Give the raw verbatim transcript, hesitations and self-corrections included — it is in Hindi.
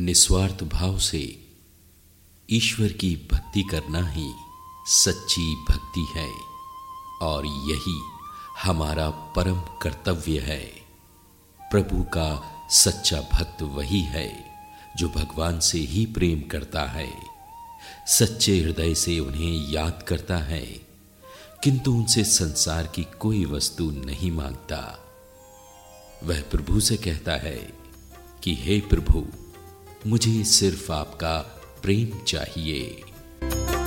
निस्वार्थ भाव से ईश्वर की भक्ति करना ही सच्ची भक्ति है और यही हमारा परम कर्तव्य है। प्रभु का सच्चा भक्त वही है जो भगवान से ही प्रेम करता है, सच्चे हृदय से उन्हें याद करता है, किंतु उनसे संसार की कोई वस्तु नहीं मांगता। वह प्रभु से कहता है कि हे प्रभु, मुझे सिर्फ आपका प्रेम चाहिए।